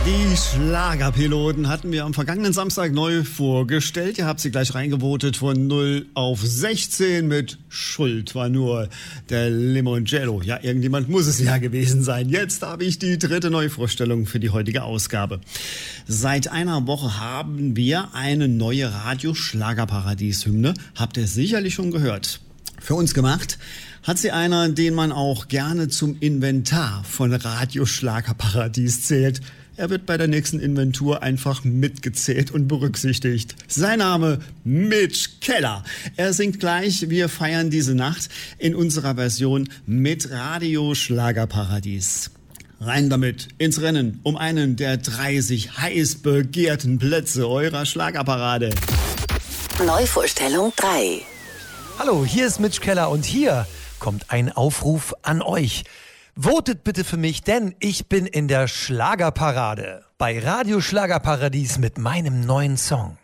Die Schlagerpiloten hatten wir am vergangenen Samstag neu vorgestellt. Ihr habt sie gleich reingevotet von 0 auf 16 mit Schuld war nur der Limoncello. Ja, irgendjemand muss es ja gewesen sein. Jetzt habe ich die dritte Neuvorstellung für die heutige Ausgabe. Seit einer Woche haben wir eine neue Radio-Schlagerparadies-Hymne. Habt ihr sicherlich schon gehört. Für uns gemacht hat sie einer, den man auch gerne zum Inventar von Radio-Schlagerparadies zählt. Er wird bei der nächsten Inventur einfach mitgezählt und berücksichtigt. Sein Name Mitch Keller. Er singt gleich Wir feiern diese Nacht in unserer Version mit Radio Schlagerparadies. Rein damit ins Rennen um einen der 30 heiß begehrten Plätze eurer Schlagerparade. Neuvorstellung 3. Hallo, hier ist Mitch Keller und hier kommt ein Aufruf an euch. Votet bitte für mich, denn ich bin in der Schlagerparade bei Radio Schlagerparadies mit meinem neuen Song.